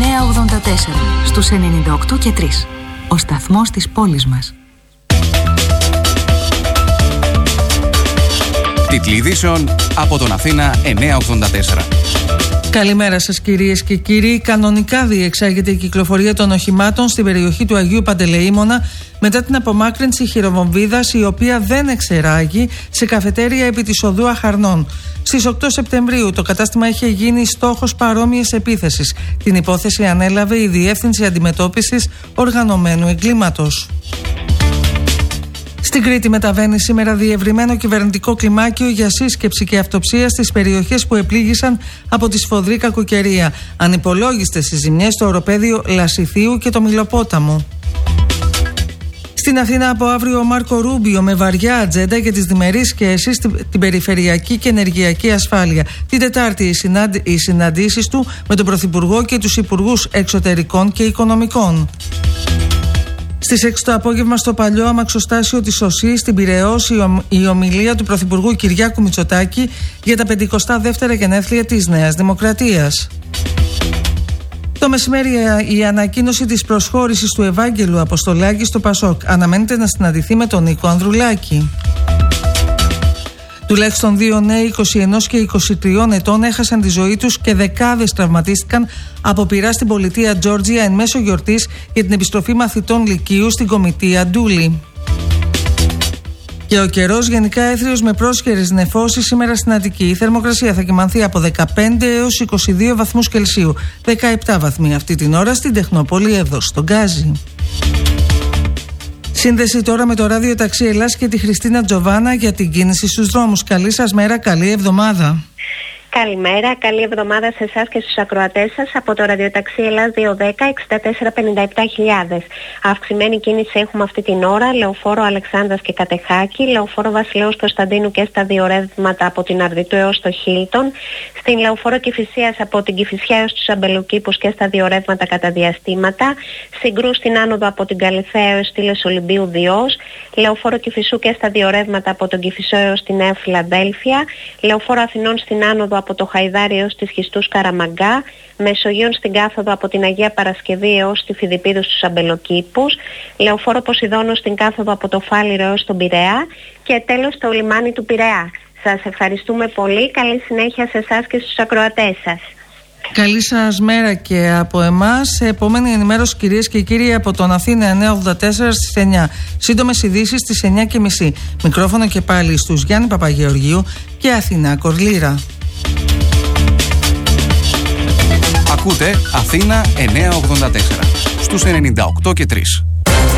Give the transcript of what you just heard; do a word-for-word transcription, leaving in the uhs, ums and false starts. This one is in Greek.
εννιακόσια ογδόντα τέσσερα στους ενενήντα οκτώ και τρία. Ο σταθμός της πόλης μας. Τίτλοι ειδήσεων από τον Αθήνα εννιακόσια ογδόντα τέσσερα. Καλημέρα σας κυρίες και κύριοι. Κανονικά διεξάγεται η κυκλοφορία των οχημάτων στην περιοχή του Αγίου Παντελεήμωνα μετά την απομάκρυνση χειροβομβίδας, η οποία δεν εξεράγει σε καφετέρια επί της οδού Αχαρνών. Στις οκτώ Σεπτεμβρίου το κατάστημα είχε γίνει στόχος παρόμοιας επίθεσης. Την υπόθεση ανέλαβε η Διεύθυνση Αντιμετώπισης Οργανωμένου Εγκλήματος. Στην Κρήτη μεταβαίνει σήμερα διευρυμένο κυβερνητικό κλιμάκιο για σύσκεψη και αυτοψία στις περιοχές που επλήγησαν από τη σφοδρή κακοκαιρία. Ανυπολόγιστες οι ζημιές στο οροπέδιο Λασιθίου και το Μιλοπόταμο. Στην Αθήνα από αύριο ο Μάρκο Ρούμπιο με βαριά ατζέντα για τις διμερείς σχέσεις, την περιφερειακή και ενεργειακή ασφάλεια. Την Τετάρτη οι, συναντι... οι συναντήσεις του με τον Πρωθυπουργό και τους Υπουργούς Εξωτερικών και Οικονομικών. Στις έξι το απόγευμα στο παλιό αμαξοστάσιο της ΟΣΥ στην Πειραιώς η ομιλία του Πρωθυπουργού Κυριάκου Μητσοτάκη για τα πενηκοστά δεύτερα γενέθλια της Νέας Δημοκρατίας. Το μεσημέρι η ανακοίνωση της προσχώρησης του Ευάγγελου Αποστολάκη στο Πασόκ αναμένεται να συναντηθεί με τον Νίκο Ανδρουλάκη. Τουλάχιστον δύο νέοι είκοσι ένα και είκοσι τρία ετών έχασαν τη ζωή τους και δεκάδες τραυματίστηκαν από πυρά στην πολιτεία Τζόρτζια εν μέσω γιορτής για την επιστροφή μαθητών λυκείου στην κομιτεία Ντούλη. Και ο καιρός γενικά έθριος με πρόσχερες νεφώσεις σήμερα στην Αττική. Η θερμοκρασία θα κυμανθεί από δεκαπέντε έως είκοσι δύο βαθμούς Κελσίου. δεκαεπτά βαθμοί αυτή την ώρα στην Τεχνόπολη εδώ στον Γκάζι. Σύνδεση τώρα με το ράδιο Ταξί Ελλάς και τη Χριστίνα Τζοβάνα για την κίνηση στους δρόμους. Καλή σας μέρα, καλή εβδομάδα. Καλημέρα, καλή εβδομάδα σε εσάς και στους ακροατές σας από το ραδιοταξί Ελλάς δύο δέκα εξήντα τέσσερα πενήντα επτά χιλιάδες. Αυξημένη κίνηση έχουμε αυτή την ώρα, λεωφόρο Αλεξάνδρας και Κατεχάκη, λεωφόρο Βασιλέως Κωνσταντίνου και στα δύο ρεύματα από την Αρδιτού έως το Χίλτον, στην λεωφόρο Κηφισίας από την Κηφισιά έως τους Αμπελοκήπους και στα δύο ρεύματα κατά διαστήματα, συγκρού στην άνοδο από την Καλυθέα έως τη Λεσολυμπίου Διός, λεωφόρο Κηφισού και στα δύο ρεύματα από τον Κηφισό έως τη Νέα Φιλαδέλφια, λεωφόρο Αθηνών στην άνοδο από το Χαϊδάρι έως τη Σχιστούς Καραμαγκά, Μεσογείων στην κάθοδο από την Αγία Παρασκευή έως τη Φιδιππίδου στους Αμπελοκήπους, λεωφόρο Ποσειδώνος στην κάθοδο από το Φάληρο έως τον Πειραιά και τέλος το λιμάνι του Πειραιά. Σας ευχαριστούμε πολύ. Καλή συνέχεια σε εσάς και στους ακροατές σας. Καλή σας μέρα και από εμάς. Επόμενη ενημέρωση κυρίες και κύριοι από τον Αθήνα εννιακόσια ογδόντα τέσσερα στις εννιά. Σύντομες ειδήσεις στις εννιά και μισή. Μικρόφωνο και πάλι στους Γιάννη Παπαγεωργίου και Αθηνά Κορλήρα. Ακούτε Αθήνα εννιακόσια ογδόντα τέσσερα στους ενενήντα οκτώ και τρία.